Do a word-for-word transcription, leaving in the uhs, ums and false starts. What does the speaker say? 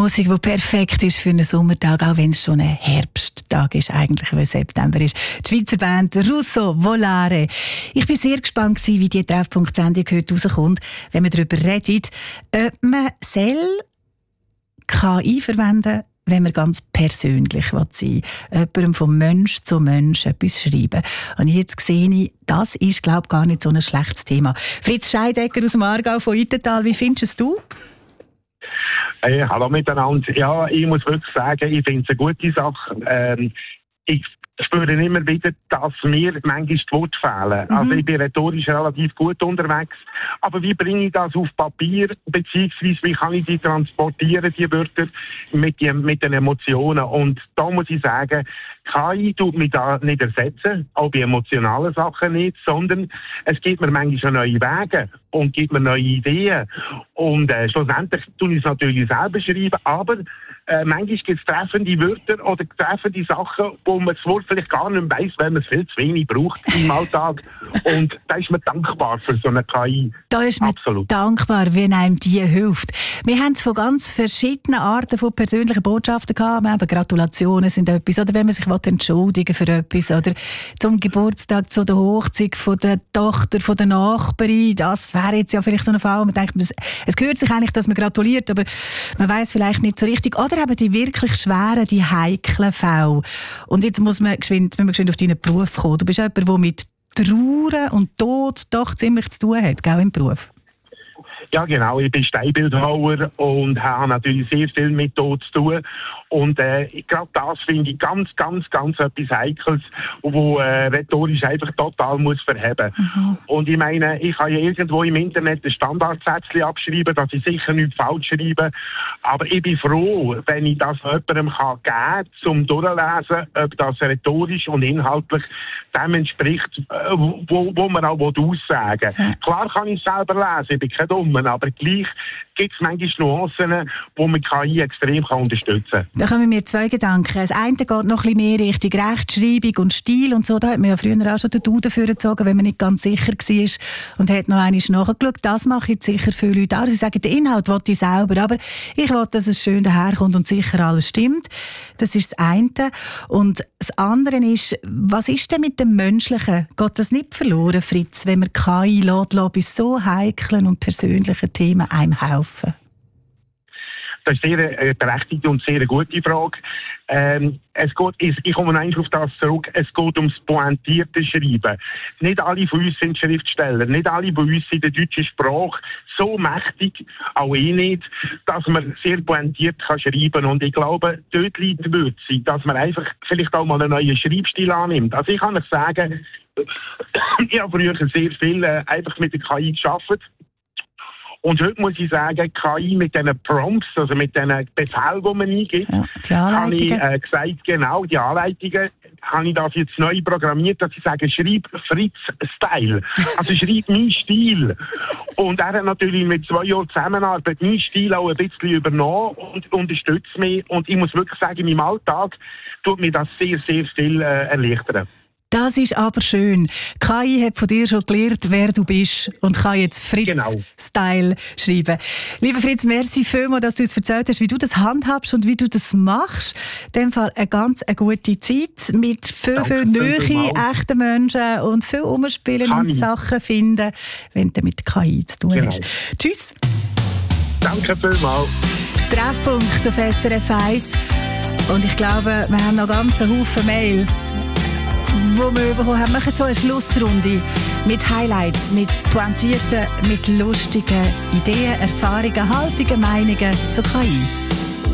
Musik, die perfekt ist für einen Sommertag, auch wenn es schon ein Herbsttag ist, eigentlich, weil September ist. Die Schweizer Band Russo Volare. Ich bin sehr gespannt gewesen, wie die Treffpunkt-Sendung heute rauskommt, wenn wir darüber reden, ob man soll K I verwenden, wenn man ganz persönlich sein will. Jemandem von Mensch zu Mensch etwas schreiben. Und jetzt sehe ich, das ist, glaube ich, gar nicht so ein schlechtes Thema. Fritz Scheidegger aus dem Aargau von Ittental, wie findest du es? Hey, hallo miteinander. Ja, ich muss wirklich sagen, ich finde es eine gute Sache. Ähm, ich spüre immer wieder, dass mir manchmal die Worte fehlen. Mhm. Also ich bin rhetorisch relativ gut unterwegs. Aber wie bringe ich das auf Papier? Beziehungsweise wie kann ich die transportieren, die Wörter, mit, die, mit den Emotionen? Und da muss ich sagen, K I tut mich da nicht ersetzen, auch bei emotionalen Sachen nicht, sondern es gibt mir manchmal neue Wege und gibt mir neue Ideen. Und äh, schlussendlich tue ich es natürlich selber schreiben, aber äh, manchmal gibt es treffende Wörter oder treffende Sachen, wo man das Wort vielleicht gar nicht weiss, weil man es viel zu wenig braucht im Alltag. Und da ist man dankbar für so eine K I. Da ist man Absolut. dankbar, wenn einem die hilft. Wir haben es von ganz verschiedenen Arten von persönlichen Botschaften gehabt. Wir haben Gratulationen sind etwas, oder wenn man sich entschuldigen für etwas, oder zum Geburtstag, zu der Hochzeit von der Tochter, von der Nachbarin. Das wäre jetzt ja vielleicht so ein Fall. Man denkt, es gehört sich eigentlich, dass man gratuliert, aber man weiß vielleicht nicht so richtig. Oder eben die wirklich schweren, die heiklen Fälle. Und jetzt muss man geschwind, wenn man geschwind auf deinen Beruf kommen. Du bist jemand, der mit Trauer und Tod doch ziemlich zu tun hat, gell, im Beruf. Ja, genau. Ich bin Steinbildhauer und habe natürlich sehr viel mit Tod zu tun. Und äh, gerade das finde ich ganz, ganz, ganz etwas Heikles, wo äh, rhetorisch einfach total muss verheben. Mhm. Und ich meine, ich kann ja irgendwo im Internet ein Standardsätzchen abschreiben, dass ich sicher nichts falsch schreibe. Aber ich bin froh, wenn ich das jemandem kann geben kann, zum Durchlesen, ob das rhetorisch und inhaltlich dem entspricht, äh, wo, wo man auch aussagen will. Mhm. Klar kann ich es selber lesen, ich bin kein Dummer, aber gleich gibt es manchmal Nuancen, wo man K I extrem kann unterstützen kann. Da kommen mir zwei Gedanken. Das eine geht noch ein bisschen mehr Richtung Rechtschreibung und Stil und so. Da hat man ja früher auch schon den Duden vorgezogen, wenn man nicht ganz sicher war und hat noch einmal nachgeschaut. Das mache ich sicher viele Leute auch. Sie sagen, den Inhalt will ich selber, aber ich will, dass es schön daherkommt und sicher alles stimmt. Das ist das eine. Und das andere ist, was ist denn mit dem Menschlichen? Geht das nicht verloren, Fritz, wenn man K I lässt, lässt bei so heiklen und persönlichen Themen einem helfen? Das ist eine sehr berechtigte und sehr gute Frage. Ähm, es geht, ich komme eigentlich auf das zurück, es geht ums pointierte Schreiben. Nicht alle von uns sind Schriftsteller, nicht alle von uns sind in der deutschen Sprache so mächtig, auch ich nicht, dass man sehr pointiert kann schreiben. Und ich glaube, dort liegt die Würze, dass man einfach vielleicht auch mal einen neuen Schreibstil annimmt. Also ich kann euch sagen, ich habe früher sehr viel äh, einfach mit der K I gearbeitet. Und heute muss ich sagen, K I mit diesen Prompts, also mit diesen Befehlen, die man eingibt, ja, habe ich äh, gesagt, genau, die Anleitungen, habe ich das jetzt neu programmiert, dass ich sage, schreib Fritz-Style. Also schreib meinen Stil. Und er hat natürlich mit zwei Jahren Zusammenarbeit meinen Stil auch ein bisschen übernommen und unterstützt mich. Und ich muss wirklich sagen, in meinem Alltag tut mir das sehr, sehr viel äh, erleichtern. Das ist aber schön. K I hat von dir schon gelernt, wer du bist und kann jetzt Fritz-Style genau. schreiben. Lieber Fritz, merci vielmals, dass du uns erzählt hast, wie du das handhabst und wie du das machst. In dem Fall eine ganz eine gute Zeit mit viel, Danke, viel Nähe, echten Menschen und viel Umspielen kann und ich. Sachen finden, wenn du mit K I zu tun genau. hast. Tschüss. Danke vielmals. Treffpunkt auf S R F eins. Und ich glaube, wir haben noch ganz einen Haufen Mails, wo wir bekommen haben. Wir machen so eine Schlussrunde mit Highlights, mit pointierten, mit lustigen Ideen, Erfahrungen, Haltungen, Meinungen zur K I.